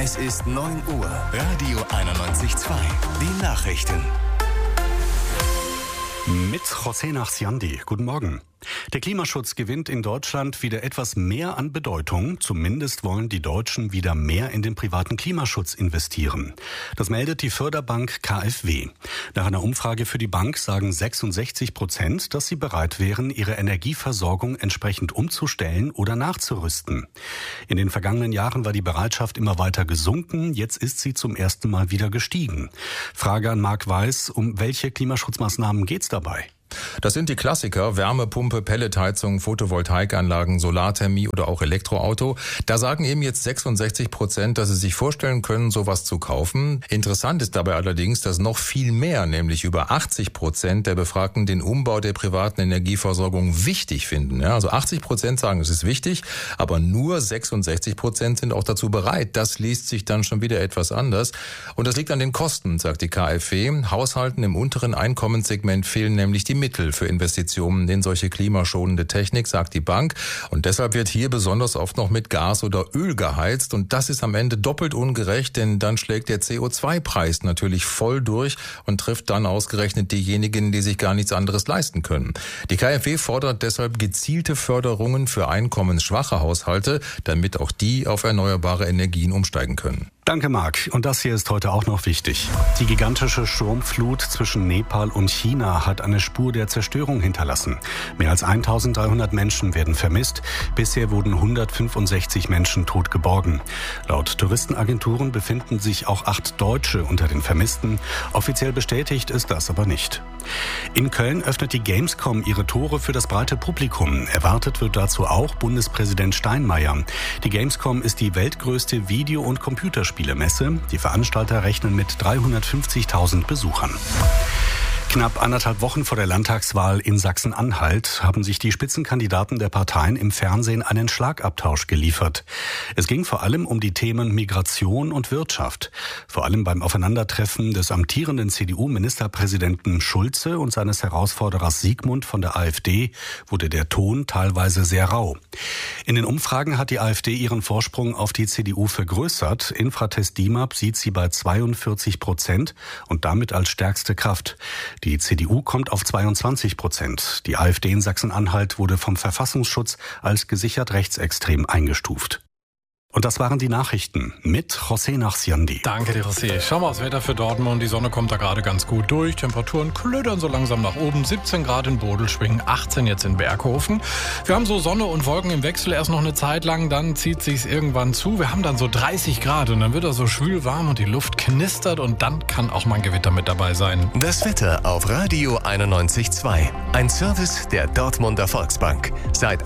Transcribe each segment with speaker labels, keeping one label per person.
Speaker 1: Es ist 9 Uhr. Radio 91.2. Die Nachrichten.
Speaker 2: Mit José Nachsiandi. Guten Morgen. Der Klimaschutz gewinnt in Deutschland wieder etwas mehr an Bedeutung. Zumindest wollen die Deutschen wieder mehr in den privaten Klimaschutz investieren. Das meldet die Förderbank KfW. Nach einer Umfrage für die Bank sagen 66%, dass sie bereit wären, ihre Energieversorgung entsprechend umzustellen oder nachzurüsten. In den vergangenen Jahren war die Bereitschaft immer weiter gesunken. Jetzt ist sie zum ersten Mal wieder gestiegen. Frage an Marc Weiß: Um welche Klimaschutzmaßnahmen geht's dabei?
Speaker 3: Das sind die Klassiker: Wärmepumpe, Pelletheizung, Photovoltaikanlagen, Solarthermie oder auch Elektroauto. Da sagen eben jetzt 66%, dass sie sich vorstellen können, sowas zu kaufen. Interessant ist dabei allerdings, dass noch viel mehr, nämlich über 80% der Befragten, den Umbau der privaten Energieversorgung wichtig finden. Ja, also 80% sagen, es ist wichtig, aber nur 66% sind auch dazu bereit. Das liest sich dann schon wieder etwas anders. Und das liegt an den Kosten, sagt die KfW. Haushalten im unteren Einkommenssegment fehlen nämlich die Mittel für Investitionen in solche klimaschonende Technik, sagt die Bank. Und deshalb wird hier besonders oft noch mit Gas oder Öl geheizt. Und das ist am Ende doppelt ungerecht, denn dann schlägt der CO2-Preis natürlich voll durch und trifft dann ausgerechnet diejenigen, die sich gar nichts anderes leisten können. Die KfW fordert deshalb gezielte Förderungen für einkommensschwache Haushalte, damit auch die auf erneuerbare Energien umsteigen können.
Speaker 2: Danke, Marc. Und das hier ist heute auch noch wichtig. Die gigantische Sturmflut zwischen Nepal und China hat eine Spur der Zerstörung hinterlassen. Mehr als 1300 Menschen werden vermisst. Bisher wurden 165 Menschen tot geborgen. Laut Touristenagenturen befinden sich auch 8 Deutsche unter den Vermissten. Offiziell bestätigt ist das aber nicht. In Köln öffnet die Gamescom ihre Tore für das breite Publikum. Erwartet wird dazu auch Bundespräsident Steinmeier. Die Gamescom ist die weltgrößte Video- und Computerspielemesse. Die Veranstalter rechnen mit 350.000 Besuchern. Knapp 1,5 Wochen vor der Landtagswahl in Sachsen-Anhalt haben sich die Spitzenkandidaten der Parteien im Fernsehen einen Schlagabtausch geliefert. Es ging vor allem um die Themen Migration und Wirtschaft. Vor allem beim Aufeinandertreffen des amtierenden CDU-Ministerpräsidenten Schulze und seines Herausforderers Siegmund von der AfD wurde der Ton teilweise sehr rau. In den Umfragen hat die AfD ihren Vorsprung auf die CDU vergrößert. Infratest DIMAP sieht sie bei 42% und damit als stärkste Kraft. Die CDU kommt auf 22%. Die AfD in Sachsen-Anhalt wurde vom Verfassungsschutz als gesichert rechtsextrem eingestuft. Und das waren die Nachrichten mit José Nachsiandi.
Speaker 4: Danke dir, José. Schauen wir aufs Wetter für Dortmund. Die Sonne kommt da gerade ganz gut durch. Temperaturen klödern so langsam nach oben. 17 Grad in Bodelschwingen, 18 jetzt in Berghofen. Wir haben so Sonne und Wolken im Wechsel erst noch eine Zeit lang. Dann zieht sich's irgendwann zu. Wir haben dann so 30 Grad und dann wird er so schwül warm und die Luft knistert und dann kann auch mal ein Gewitter mit dabei sein.
Speaker 1: Das Wetter auf Radio 91.2. Ein Service der Dortmunder Volksbank. Seit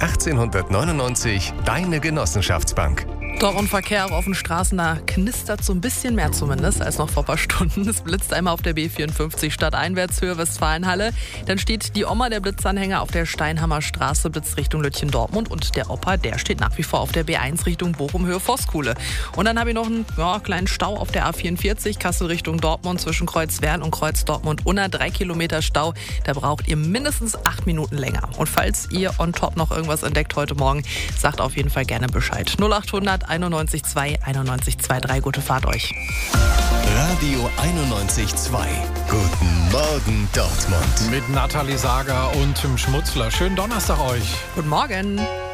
Speaker 1: 1899 deine Genossenschaftsbank.
Speaker 5: Doch und Verkehr auf den Straßen, da knistert so ein bisschen mehr zumindest als noch vor ein paar Stunden. Es blitzt einmal auf der B54 stadteinwärts Höhe Westfalenhalle. Dann steht die Oma, der Blitzanhänger, auf der Steinhammer Straße, blitzt Richtung Lütchen-Dortmund. Und der Opa, der steht nach wie vor auf der B1 Richtung Bochum Höhe Voskuhle. Und dann habe ich noch einen kleinen Stau auf der A44 Kassel Richtung Dortmund zwischen Kreuzwern und Kreuz Dortmund. Unter 3 Kilometer Stau, da braucht ihr mindestens 8 Minuten länger. Und falls ihr on top noch irgendwas entdeckt heute Morgen, sagt auf jeden Fall gerne Bescheid. 0800 91.2, 91.23. Gute Fahrt euch.
Speaker 1: Radio 91.2. Guten Morgen, Dortmund.
Speaker 4: Mit Nathalie Sager und Tim Schmutzler. Schönen Donnerstag euch.
Speaker 5: Guten Morgen.